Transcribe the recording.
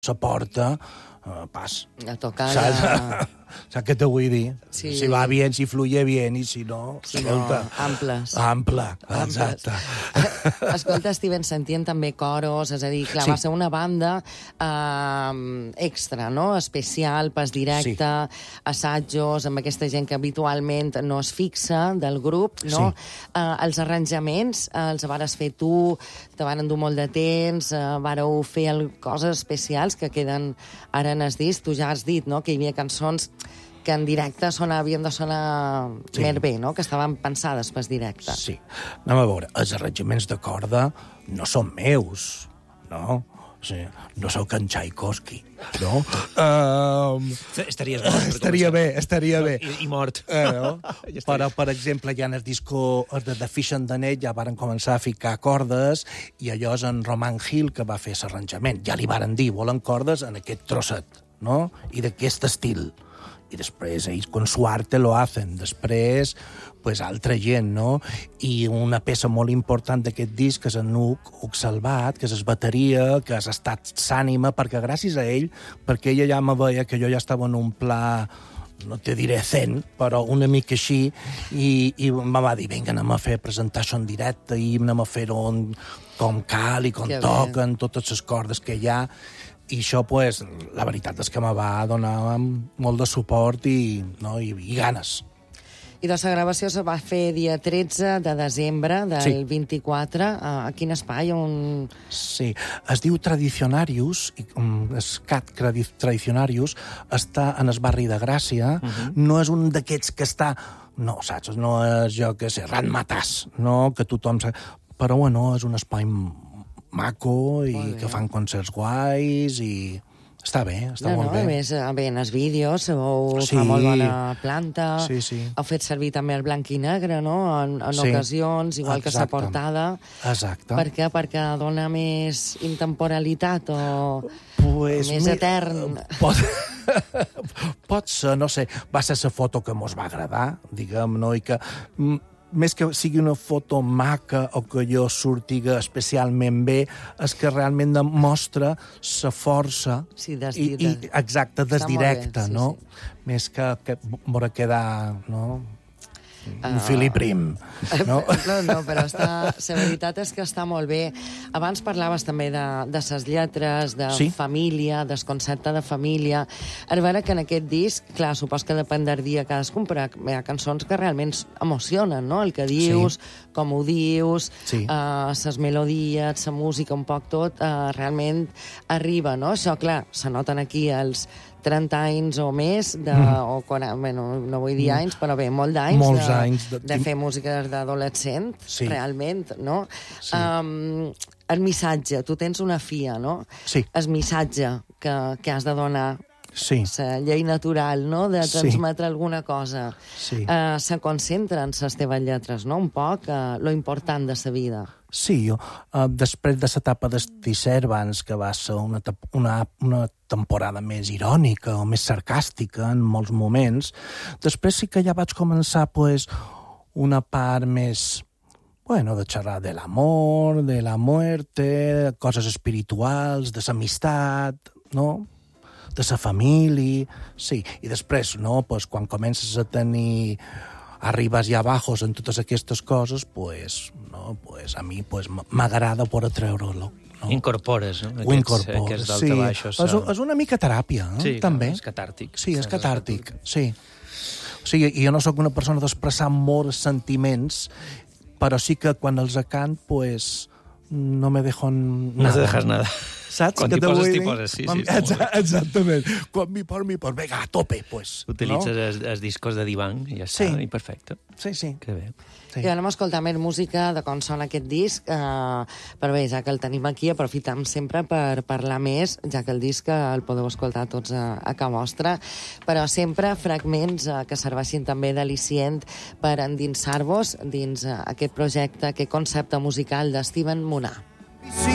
la porta, pas. A tocar... Saps què te vull dir? Sí. Si va bien, si fluye bien, i si no... Si no, amples. Ample, exacte. Escolta, Steven, sentien també coros, és a dir, clar, Sí. va ser una banda extra, no?, especial, pas directe, assajos, amb aquesta gent que habitualment no es fixa del grup, no? Sí. Els arranjaments els vares fer tu, te van endur molt de temps, vareu fer coses especials que queden ara en el disc. Tu ja has dit, no?, que hi havia cançons que en directe havien de sonar més bé, no?, que estaven pensades per directe. Sí. Anem a veure, els arranjaments de corda no són meus, no? O sigui, no sóc en Tchaikovsky, no? Estaries mort. Estaria bé. I mort. No? Però, per exemple, ja en el disco de The Fish and the Net ja varen començar a ficar cordes i allò és en Roman Hill que va fer l'arranjament. Ja li varen dir, volen cordes en aquest trosset, no? I d'aquest estil. I després ells con su arte lo hacen. Després, pues, altra gent, no? I una peça molt important d'aquest disc és en Hug Salvat, que és la bateria, que és estat s'ànima, perquè gràcies a ell, perquè ella ja me veia que jo ja estava en un pla, no te diré zen, però una mica així, i em va dir, vinga, anem a fer presentació en directe i anem a fer-ho com cal i com toquen, totes les cordes que hi ha. I això, pues, la veritat és que me va donar molt de suport i ganes. I la gravació se va fer dia 13 de desembre del 24. A quin espai? Sí, es diu Tradicionarius, és CAT Tradicionarius, està en el barri de Gràcia, no és un d'aquests que està... No, saps? No és, jo què sé, Ratmatàs, no? Que tothom... Però, bueno, és un espai maco i que fan concerts guais i està bé, està molt bé. A més, bé, en els vídeos fa molt bona planta, heu fet servir també el blanc i negre, no?, en ocasions, igual que la portada. Exacte. Per què? Perquè dona més intemporalitat o més etern? Pot ser, no sé, va ser la foto que mos va agradar, diguem, no?, i que... més que sigui una foto maca o que jo surtiga especialment bé, és que realment demostra la força exacte, desdirecta, no? Més que m'haurà quedar, no? Un fili prim, no? No, però la veritat és que està molt bé. Abans parlaves també de les lletres, de família, del concepte de família. A veure que en aquest disc, clar, supos que depèn del dia cadascun, però hi ha cançons que realment emocionen, no? El que dius, com ho dius, les melodies, la música, un poc tot, realment arriba, no? Això, clar, se noten aquí els 30 anys o més, no vull dir anys, però bé, molts anys de fer música d'adolescent, realment, no? El missatge, tu tens una filla, no? Sí. El missatge que has de donar, la llei natural, no?, de transmetre alguna cosa, se concentra en les teves lletres, no?, un poc lo important de la vida. Sí, jo, després de l'etapa d'Esticervans, que va ser una temporada més irònica o més sarcàstica en molts moments, després sí que ja vaig començar, pues, una part més, bueno, de xerrar de l'amor, de la muerte, coses espirituals, de l'amistat, no?, de la família, sí. I després, no?, pues, quan comences a tenir arribes i abajos en totes aquestes coses, pues, no, pues, a mi pues, m'agrada poder treure-lo. No? Incorpores, no? Ho incorpores, sí. És una mica teràpia, també. És catàrtic. Sí, és catàrtic, sí. O sigui, jo no sóc una persona d'expressar molts sentiments, però sí que quan els cant, pues, no me dejo nada. No te dejas nada. Saps? Quan t'hi poses, sí. Exactament. Quan m'hi poso, vinga, a tope, pues. Utilitzes els discos de divan i ja està, i perfecte. Sí. Que bé. I anem a escoltar més música de com sona aquest disc, però bé, ja que el tenim aquí, aprofitem sempre per parlar més, ja que el disc el podeu escoltar tots a casa vostra, però sempre fragments que serveixin també d'al·licient per endinsar-vos dins aquest projecte, aquest concepte musical de Steven Munar.